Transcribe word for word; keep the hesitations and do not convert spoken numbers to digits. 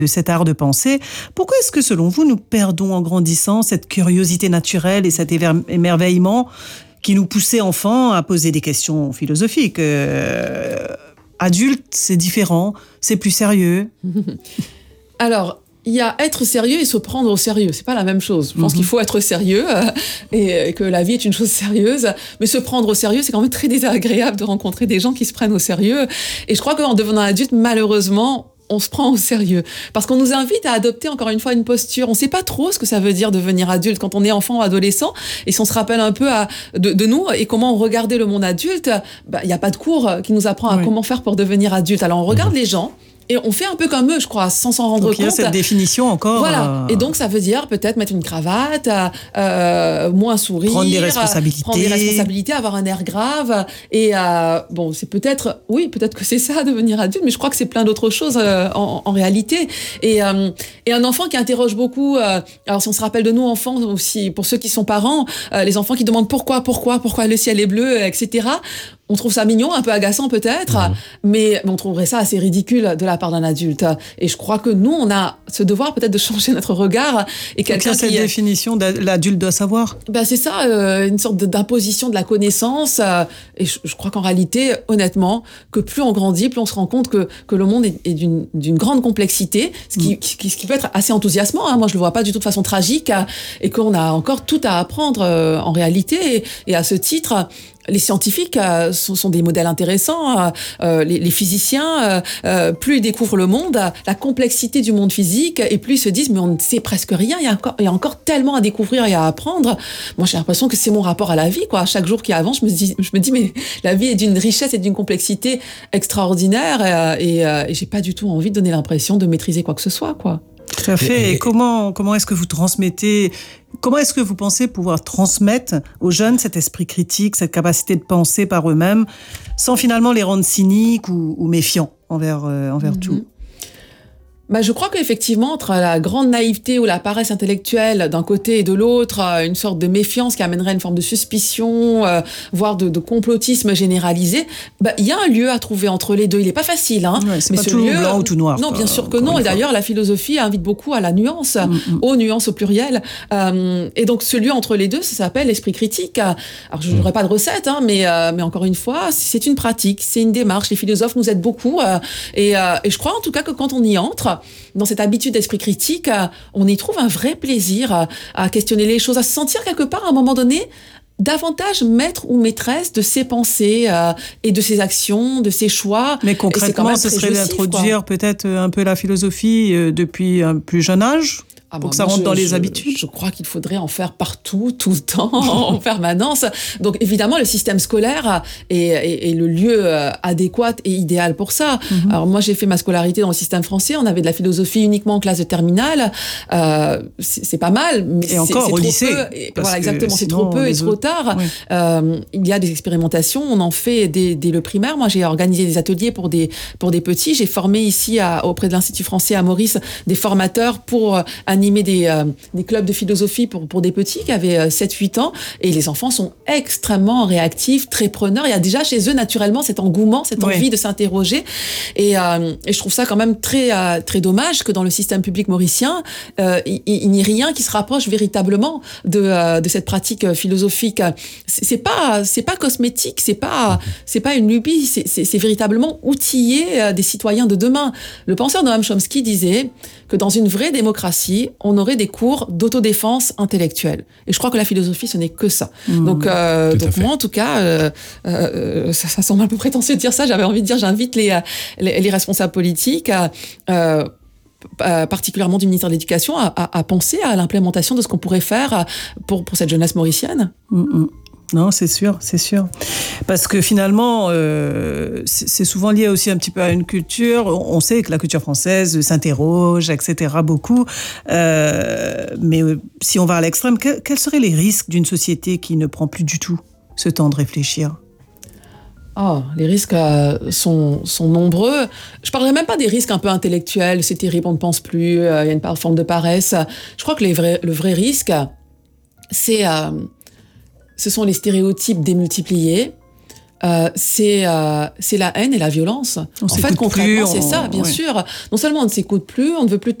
de cet art de penser. Pourquoi est-ce que, selon vous, nous perdons en grandissant cette curiosité naturelle et cet éver- émerveillement qui nous poussait enfant à poser des questions philosophiques? euh, Adulte, c'est différent, c'est plus sérieux. Alors, il y a être sérieux et se prendre au sérieux. C'est pas la même chose. Je pense Mm-hmm. qu'il faut être sérieux euh, et, et que la vie est une chose sérieuse. Mais se prendre au sérieux, c'est quand même très désagréable de rencontrer des gens qui se prennent au sérieux. Et je crois qu'en devenant adulte, malheureusement, on se prend au sérieux. Parce qu'on nous invite à adopter encore une fois une posture. On sait pas trop ce que ça veut dire devenir adulte quand on est enfant ou adolescent. Et si on se rappelle un peu à, de, de nous et comment on regardait le monde adulte, bah, il y a pas de cours qui nous apprend à Oui. comment faire pour devenir adulte. Alors on regarde mmh. les gens. Et on fait un peu comme eux, je crois, sans s'en rendre donc, compte. il y a cette définition encore. Voilà. Euh... Et donc, ça veut dire peut-être mettre une cravate, euh, moins sourire. Prendre des responsabilités. Prendre des responsabilités, avoir un air grave. Et euh, bon, c'est peut-être, oui, peut-être que c'est ça, devenir adulte, mais je crois que c'est plein d'autres choses euh, en, en réalité. Et, euh, et un enfant qui interroge beaucoup, euh, alors si on se rappelle de nous, enfants aussi, pour ceux qui sont parents, euh, les enfants qui demandent pourquoi, pourquoi, pourquoi le ciel est bleu, et cetera. On trouve ça mignon, un peu agaçant peut-être, mmh. mais on trouverait ça assez ridicule de la part d'un adulte. Et je crois que nous, on a ce devoir peut-être de changer notre regard. Et quelqu'un Donc, il y a cette qui... définition de l'adulte doit savoir. Ben c'est ça, euh, une sorte d'imposition de la connaissance. Euh, et je, je crois qu'en réalité, honnêtement, que plus on grandit, plus on se rend compte que, que le monde est, est d'une, d'une grande complexité, ce qui, mmh. qui, ce qui peut être assez enthousiasmant. Hein. Moi, je le vois pas du tout de façon tragique, euh, et qu'on a encore tout à apprendre euh, en réalité. Et, et à ce titre, les scientifiques euh, sont, sont des modèles intéressants, euh, les, les physiciens, euh, euh, plus ils découvrent le monde, la complexité du monde physique, et plus ils se disent mais on ne sait presque rien, il y a encore, il y a encore tellement à découvrir et à apprendre. Moi j'ai l'impression que c'est mon rapport à la vie, quoi. Chaque jour qui avance, je me dis, je me dis mais la vie est d'une richesse et d'une complexité extraordinaire, et, et, et j'ai pas du tout envie de donner l'impression de maîtriser quoi que ce soit, quoi. Tout à fait. Et, et comment, comment est-ce que vous transmettez, comment est-ce que vous pensez pouvoir transmettre aux jeunes cet esprit critique, cette capacité de penser par eux-mêmes, sans finalement les rendre cyniques ou, ou méfiants envers, euh, envers mm-hmm. tout? Bah, je crois qu'effectivement, entre la grande naïveté ou la paresse intellectuelle d'un côté et de l'autre, une sorte de méfiance qui amènerait une forme de suspicion, euh, voire de, de complotisme généralisé, bah, il y a un lieu à trouver entre les deux. Il n'est pas facile, hein. Ouais, c'est mais pas ce tout lieu, blanc ou tout noir. Non, quoi, bien sûr que non. Et d'ailleurs, la philosophie invite beaucoup à la nuance, mm-hmm. aux nuances au pluriel. Euh, et donc, ce lieu entre les deux, ça s'appelle l'esprit critique. Alors, je n'aurai pas de recette, hein, mais, euh, mais encore une fois, c'est une pratique, c'est une démarche. Les philosophes nous aident beaucoup. Euh, et, euh, et je crois en tout cas que quand on y entre, dans cette habitude d'esprit critique, on y trouve un vrai plaisir à questionner les choses, à se sentir quelque part à un moment donné davantage maître ou maîtresse de ses pensées euh, et de ses actions, de ses choix. Mais concrètement, ce serait d'introduire peut-être un peu la philosophie euh, depuis un plus jeune âge ? Ah pour bah que ça moi, rentre je, dans les je, habitudes. Je crois qu'il faudrait en faire partout, tout le temps, en permanence. Donc évidemment, le système scolaire est, est, est le lieu adéquat et idéal pour ça. Mm-hmm. Alors moi, j'ai fait ma scolarité dans le système français. On avait de la philosophie uniquement en classe de terminale. Euh, c'est, c'est pas mal, mais et c'est, encore c'est au trop lycée. peu. Et, voilà, exactement. C'est trop peu et trop autres... tard. Oui. Euh, il y a des expérimentations. On en fait dès, dès le primaire. Moi, j'ai organisé des ateliers pour des pour des petits. J'ai formé ici à, auprès de l'Institut français à Maurice des formateurs pour euh, animer des euh, des clubs de philosophie pour, pour des petits qui avaient sept huit ans, et les enfants sont extrêmement réactifs, très preneurs. Il y a déjà chez eux naturellement cet engouement, cette envie oui. de s'interroger, et, euh, et je trouve ça quand même très, euh, très dommage que dans le système public mauricien, euh, il, il n'y ait rien qui se rapproche véritablement de, euh, de cette pratique philosophique. C'est, c'est pas, c'est pas cosmétique, c'est pas, c'est pas une lubie, c'est, c'est, c'est véritablement outiller des citoyens de demain. Le penseur Noam Chomsky disait que dans une vraie démocratie, on aurait des cours d'autodéfense intellectuelle. Et je crois que la philosophie, ce n'est que ça. Mmh, donc, euh, donc moi, en tout cas, euh, euh, ça, ça semble un peu prétentieux de dire ça. J'avais envie de dire, j'invite les, les, les responsables politiques à... Euh, particulièrement du ministère de l'Éducation, à, à, à penser à l'implémentation de ce qu'on pourrait faire pour, pour cette jeunesse mauricienne. Mmh. Non, c'est sûr, c'est sûr. Parce que finalement, euh, c'est, c'est souvent lié aussi un petit peu à une culture. On sait que la culture française s'interroge, et cetera, beaucoup. Euh, mais si on va à l'extrême, que, quels seraient les risques d'une société qui ne prend plus du tout ce temps de réfléchir ? Oh, les risques euh, sont, sont nombreux. Je parlerai même pas des risques un peu intellectuels. C'est terrible, on ne pense plus, euh, il y a une forme de paresse. Je crois que les vrais, le vrai risque, c'est... Euh, Ce sont les stéréotypes démultipliés, euh, c'est euh, c'est la haine et la violence. On en fait, concrètement, plus, c'est on... ça, bien ouais. sûr. Non seulement on ne s'écoute plus, on ne veut plus